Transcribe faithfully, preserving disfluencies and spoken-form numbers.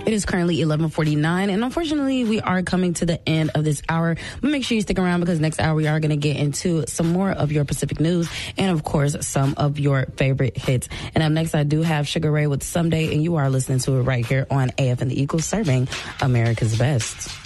It is currently eleven forty-nine, and unfortunately, we are coming to the end of this hour. But make sure you stick around because next hour we are going to get into some more of your Pacific news and, of course, some of your favorite hits. And up next, I do have Sugar Ray with Someday, and you are listening to it right here on A F and the Eagles, serving America's Best.